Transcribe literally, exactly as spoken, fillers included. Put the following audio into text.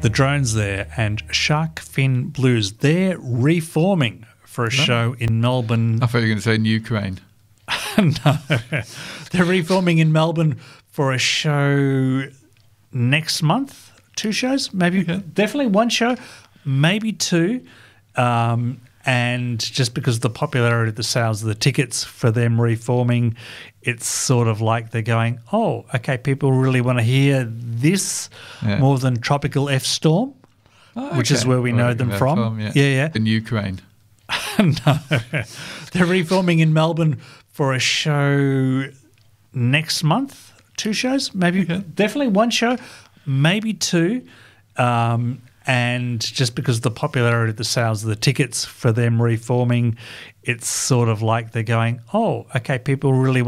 The Drones there and Shark Fin Blues. They're reforming for a show in Melbourne. I thought you were going to say New Crane. No, they're reforming in Melbourne for a show next month. Two shows, maybe, Okay. Definitely one show, maybe two. Um, and just because of the popularity of the sales of the tickets for them reforming, it's sort of like they're going, oh, okay, people really want to hear this Yeah. more than Tropical F Storm, Oh, which is okay. where we know them they're from. yeah. Yeah, yeah. The New Crane. No, they're reforming in Melbourne for a show next month. Two shows, maybe, Okay. Definitely one show, maybe two. Um, and just because of the popularity of the sales of the tickets for them reforming, it's sort of like they're going, oh, okay, people really